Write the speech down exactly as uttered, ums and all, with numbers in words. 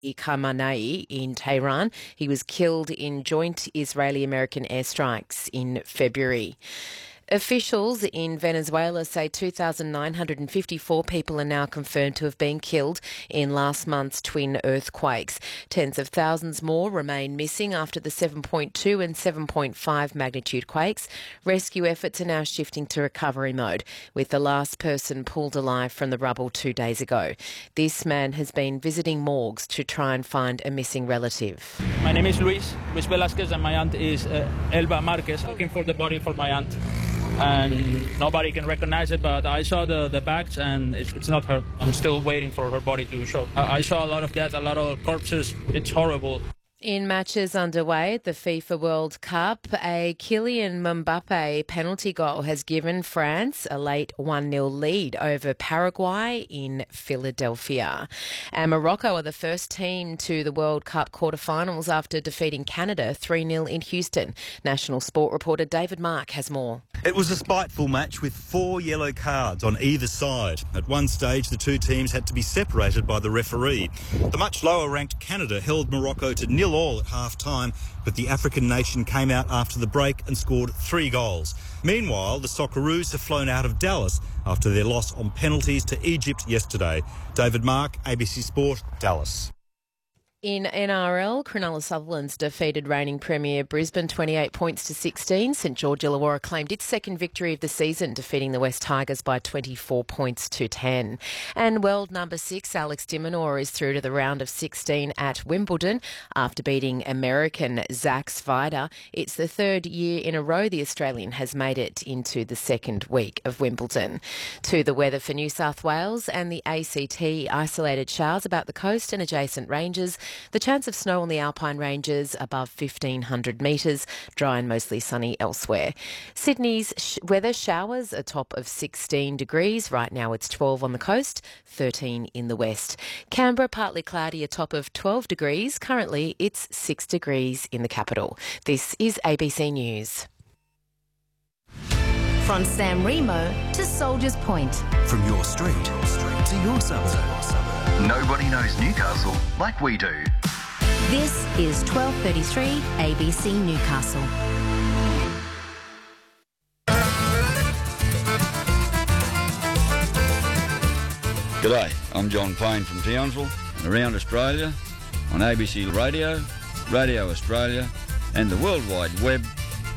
Khamenei in Tehran. He was killed in joint Israeli-American airstrikes in February. Officials in Venezuela say two thousand nine hundred fifty-four people are now confirmed to have been killed in last month's twin earthquakes. Tens of thousands more remain missing after the seven point two and seven point five magnitude quakes. Rescue efforts are now shifting to recovery mode, with the last person pulled alive from the rubble two days ago. This man has been visiting morgues to try and find a missing relative. My name is Luis, Luis Velasquez, and my aunt is uh, Elba Marquez, looking for the body for my aunt. And nobody can recognize it, but I saw the, the bags and it's, it's not her. I'm still waiting for her body to show. I, I saw a lot of death, a lot of corpses. It's horrible. In matches underway at the FIFA World Cup, a Kylian Mbappe penalty goal has given France a late one nil lead over Paraguay in Philadelphia. And Morocco are the first team to the World Cup quarterfinals after defeating Canada three nil in Houston. National Sport reporter David Mark has more. It was a spiteful match with four yellow cards on either side. At one stage, the two teams had to be separated by the referee. The much lower-ranked Canada held Morocco to nil all at half-time, but the African nation came out after the break and scored three goals. Meanwhile, the Socceroos have flown out of Dallas after their loss on penalties to Egypt yesterday. David Mark, A B C Sport, Dallas. In N R L, Cronulla Sutherland's defeated reigning premier Brisbane twenty-eight points to sixteen. St George Illawarra claimed its second victory of the season, defeating the West Tigers by twenty-four points to ten. And world number six Alex de Minaur is through to the round of sixteen at Wimbledon after beating American Zach Svider. It's the third year in a row the Australian has made it into the second week of Wimbledon. To the weather for New South Wales and the A C T, isolated showers about the coast and adjacent ranges. The chance of snow on the Alpine ranges above fifteen hundred metres, dry and mostly sunny elsewhere. Sydney's sh- weather showers a top of sixteen degrees. Right now it's twelve on the coast, thirteen in the west. Canberra partly cloudy, a top of twelve degrees. Currently it's six degrees in the capital. This is A B C News. From San Remo to Soldiers Point. From your street to your suburb. Nobody knows Newcastle like we do. This is twelve thirty-three A B C Newcastle. G'day, I'm John Payne from Townsville and around Australia on A B C Radio, Radio Australia and the World Wide Web